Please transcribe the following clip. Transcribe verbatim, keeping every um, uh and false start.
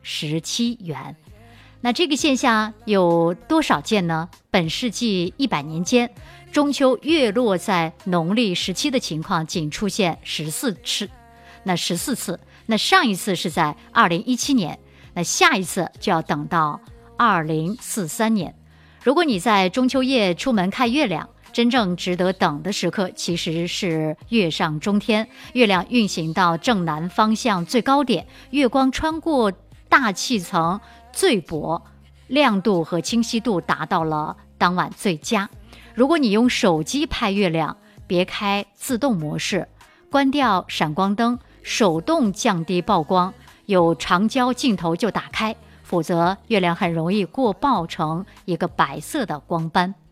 十七元。那这个现象有多少见呢？本世纪一百年间，中秋月落在农历十七的情况仅出现十四次，那十四次，那上一次是在二零一七年，那下一次就要等到二零四三年。如果你在中秋夜出门看月亮，真正值得等的时刻其实是月上中天，月亮运行到正南方向最高点，月光穿过大气层最薄，亮度和清晰度达到了当晚最佳。如果你用手机拍月亮，别开自动模式，关掉闪光灯，手动降低曝光，有长焦镜头就打开，否则月亮很容易过曝成一个白色的光斑。